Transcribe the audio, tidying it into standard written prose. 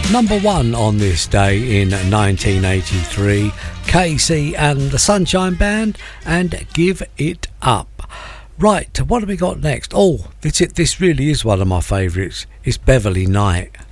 Number one on this day in 1983, KC and the Sunshine Band and Give It Up. Right, what have we got next? Oh, this really is one of my favourites. It's Beverly Knight.